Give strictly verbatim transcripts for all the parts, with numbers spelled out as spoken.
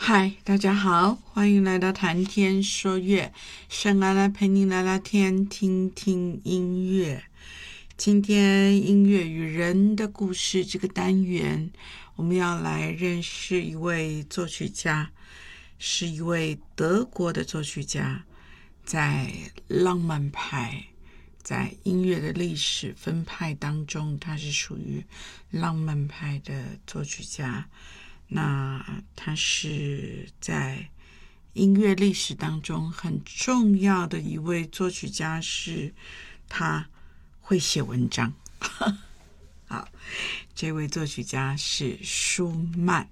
嗨，大家好，欢迎来到谈天说乐，圣安来陪你聊聊天，听听音乐。今天音乐与人的故事这个单元，我们要来认识一位作曲家，是一位德国的作曲家，在浪漫派，在音乐的历史分派当中，他是属于浪漫派的作曲家。那他是在音乐历史当中很重要的一位作曲家，是他会写文章。好，这位作曲家是舒曼。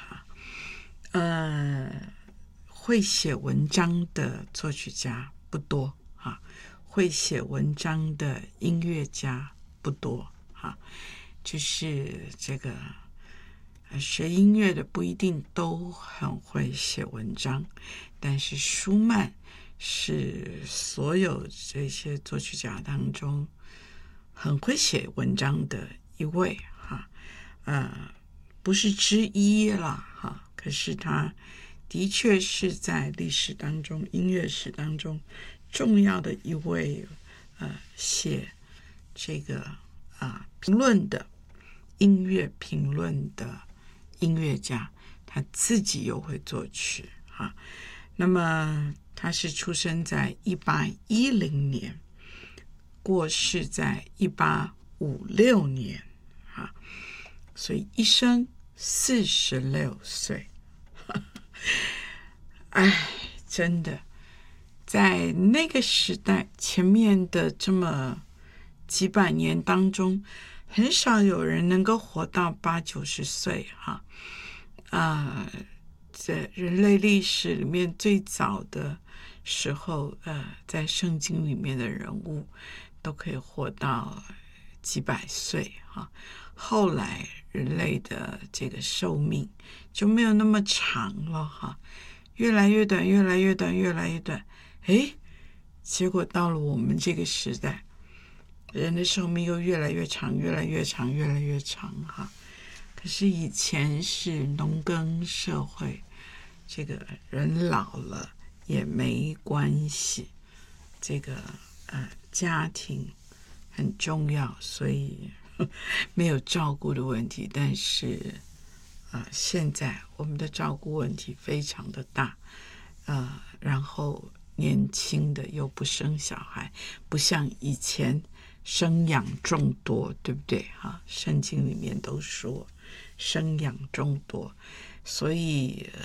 呃，会写文章的作曲家不多哈，会写文章的音乐家不多哈，就是这个。学音乐的不一定都很会写文章，但是舒曼是所有这些作曲家当中很会写文章的一位哈，呃，不是之一啦哈，可是他的确是在历史当中、音乐史当中重要的一位呃写这个啊、呃、评论的音乐评论的。音乐家，他自己又会作曲哈。那么他是出生在一八一零年，过世在一八五六年哈，所以一生四十六岁。哎，真的，在那个时代，前面的这么几百年当中，很少有人能够活到八九十岁哈。啊、呃，在人类历史里面最早的时候，呃，在圣经里面的人物都可以活到几百岁哈。后来人类的这个寿命就没有那么长了哈，越来越短，越来越短，越来越短。诶，结果到了我们这个时代，人的寿命又越来越长，越来越长，越来越长哈。可是以前是农耕社会，这个人老了也没关系，这个呃家庭很重要，所以呵没有照顾的问题。但是呃现在我们的照顾问题非常的大，呃，然后年轻的又不生小孩，不像以前生养众多，对不对哈？圣经里面都说生养众多，所以